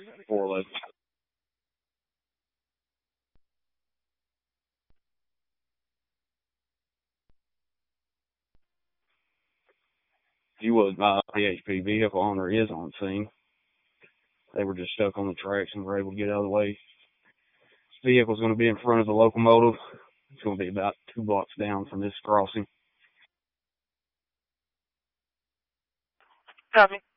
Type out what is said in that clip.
411. He was PHP vehicle owner is on scene. They were just stuck on the tracks and were able to get out of the way. This vehicle's going to be in front of the locomotive. It's going to be about 2 blocks down from this crossing. Copy.